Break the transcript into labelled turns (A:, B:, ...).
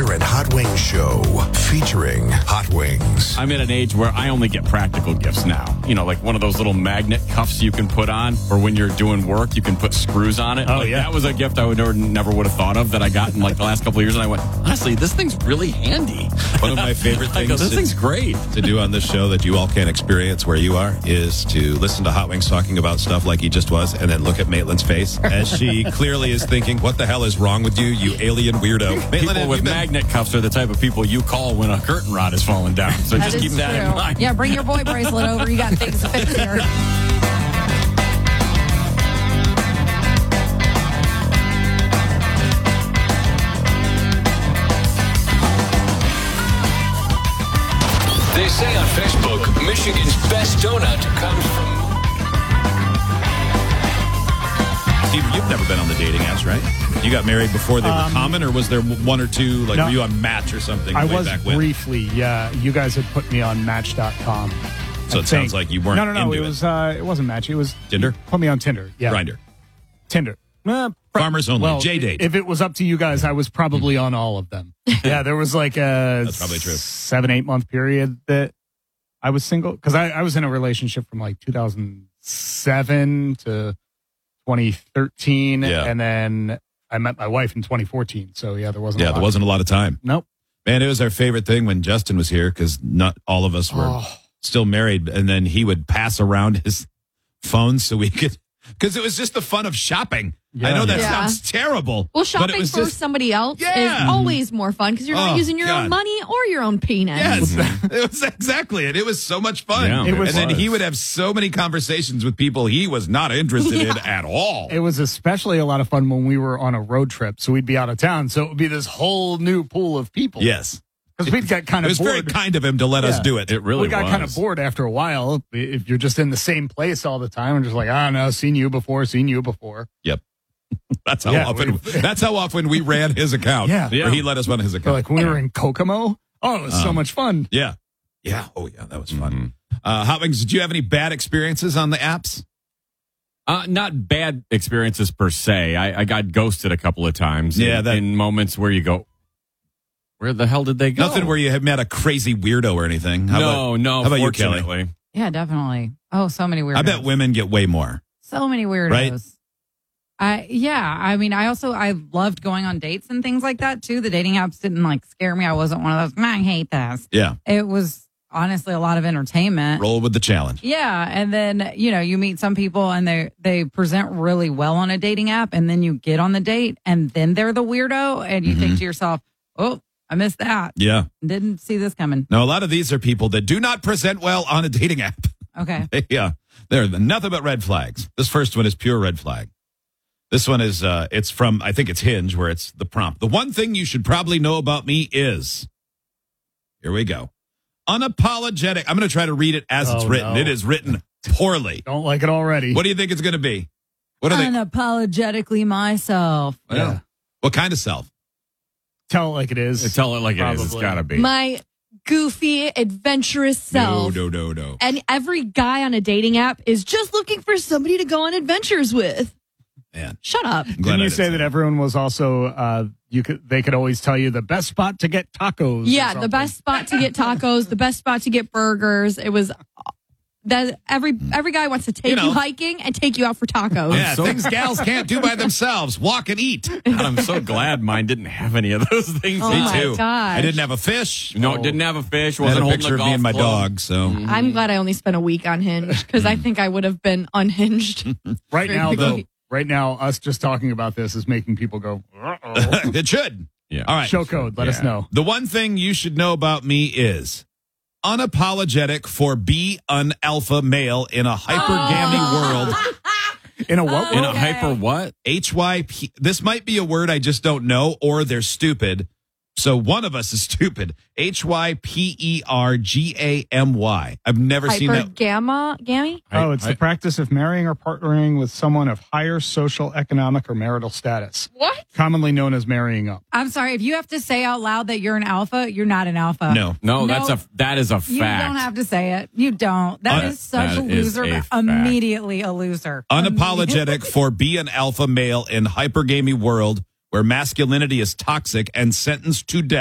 A: Beer and Hot Wings Show featuring Hot Wings.
B: I'm at an age where I only get practical gifts now. You know, like one of those little magnet cuffs you can put on, or when you're doing work, you can put screws on it.
C: Oh,
B: like,
C: yeah.
B: That was a gift I would never would have thought of that I got in like the last couple of years, and I went, honestly, this thing's really handy.
D: One of my favorite
B: I go,
D: things
B: this thing's great.
D: to do on this show that you all can't experience where you are is to listen to Hot Wings talking about stuff like he just was, and then look at Maitland's face as she clearly is thinking, what the hell is wrong with you, you alien weirdo? Maitland,
B: People
D: have
B: with
D: you been-
B: magnet cuffs are the type of people you call when a curtain rod is falling down. So
E: That
B: just
E: is
B: keep that in
E: true.
B: mind.
E: Yeah, bring your boy bracelet over. You got things to fix here.
F: They say on Facebook, Michigan's best donut comes from...
D: Steve, you've never been on the dating apps, right? You got married before they were common, or was there one or two, like
C: No.
D: were you on Match or something
C: I
D: way
C: was
D: back when?
C: briefly, yeah. You guys had put me on Match.com.
D: So it sounds like you weren't
C: No,
D: into
C: it was. It wasn't Match. It was
D: Tinder?
C: Put me on Tinder. Yeah,
D: Grindr.
C: Tinder.
D: Farmers only.
C: Well,
D: J-Date.
C: If it was up to you guys, I was probably on all of them. Yeah, there was like a
D: That's probably true.
C: 7-8 month period that I was single because I was in a relationship from like 2007 to 2013,
D: Yeah.
C: and then I met my wife in 2014. So yeah, there wasn't.
D: There wasn't a lot of time.
C: Nope.
D: Man, it was our favorite thing when Justin was here because not all of us were still married, and then he would pass around his phone so we could, because it was just the fun of shopping.
C: Yeah.
D: I know that
E: Yeah.
D: sounds terrible.
E: Well,
D: but it
E: shopping
D: was
E: for
D: just,
E: somebody else
D: Yeah.
E: is always more fun because you're not
D: Oh,
E: using your
D: God.
E: own money or your own penis.
D: yes, it was exactly it. It was so much fun.
B: Yeah,
C: It was-
D: and then he would have so many conversations with people he was not interested in at all.
C: It was especially a lot of fun when we were on a road trip. So we'd be out of town. So it would be this whole new pool of people.
D: Yes.
C: Because we'd got kind
D: It
C: of
D: was
C: bored.
D: very kind of him to let us
C: Yeah.
D: do it.
B: It really
C: we got
B: was.
C: kind of bored after a while. If you're just in the same place all the time and just like, I don't know, seen you before.
D: Yep. That's how
C: Yeah,
D: often. That's how often we ran his account.
C: Yeah.
D: Or he let us run his
C: So
D: account.
C: like when we were in Kokomo, oh, it was so much fun.
D: Yeah. Yeah. Oh, yeah. That was fun. Hot Wings, did you have any bad experiences on the apps?
B: Not bad experiences per se. I got ghosted a couple of times.
D: Yeah, that-
B: in moments where you go, where the hell did they go?
D: Nothing where you have met a crazy weirdo or anything.
B: No.
D: How about you, Kelly?
B: Fortunately.
E: Yeah, definitely. Oh, so many weirdos.
D: I bet women get way more.
E: So many weirdos.
D: Right?
E: I mean, I loved going on dates and things like that too. The dating apps didn't like scare me. I wasn't one of those, I hate this.
D: Yeah.
E: It was honestly a lot of entertainment.
D: Roll with the challenge.
E: Yeah. And then, you meet some people and they present really well on a dating app, and then you get on the date and then they're the weirdo and you think to yourself, oh, I missed that.
D: Yeah.
E: Didn't see this coming.
D: No, a lot of these are people that do not present well on a dating app.
E: Okay.
D: Yeah. They're nothing but red flags. This first one is pure red flag. This one is, it's from, I think it's Hinge, where it's the prompt. The one thing you should probably know about me is, here we go. Unapologetic. I'm going to try to read it as it's
C: Oh,
D: written.
C: no.
D: It is written poorly.
C: Don't like it already.
D: What do you think it's going to be? What are they?
E: Unapologetically myself.
D: Yeah. What kind of self?
C: Tell it like it is.
B: Tell it like it is. It's
C: Probably.
B: got to be.
E: My goofy, adventurous self.
D: No.
E: And every guy on a dating app is just looking for somebody to go on adventures with.
D: Man.
E: Shut up.
D: I'm glad
C: Didn't
D: I
C: you
D: didn't
C: say that everyone was also they could always tell you the best spot to get tacos? or
E: Yeah, the
C: something?
E: best spot to get tacos, the best spot to get burgers. It was that every guy wants to take you hiking and take you out for tacos.
D: Yeah,
B: so-
D: things gals can't do by themselves. Walk and eat.
B: God, I'm so glad mine didn't have any of those things.
E: Oh
D: Me
E: my
D: too.
E: gosh.
D: I didn't have a fish.
B: No, didn't have a fish.
D: I had
B: Wasn't
D: a
B: holding
D: picture
B: a
D: of me
B: golf
D: and my
B: club.
D: dog. So
E: I'm glad I only spent a week on Hinge because I think I would have been unhinged.
C: Right
E: Very
C: now, though.
E: quickly.
C: Right now, us just talking about this is making people go, uh-oh.
D: it should.
B: Yeah.
D: All right.
C: Show code. Let us
B: Yeah.
C: know.
D: The one thing you should know about me is unapologetic for be an alpha male in a hypergamy world.
C: In a what?
B: In
C: world?
B: a hyper what?
D: HYP. This might be a word I just don't know, or they're stupid. So one of us is stupid. HYPERGAMY. I've never seen that.
E: Gammy?
C: Oh, it's the practice of marrying or partnering with someone of higher social, economic, or marital status,
E: What?
C: commonly known as marrying up.
E: I'm sorry. If you have to say out loud that you're an alpha, you're not an alpha.
D: No.
B: No,
E: No.
B: that is a fact.
E: You don't have to say it. You don't. That is such
B: that
E: a
B: is
E: loser.
B: a fact.
E: Immediately a loser.
D: Unapologetic for be an alpha male in hypergamy world where masculinity is toxic and sentenced to death.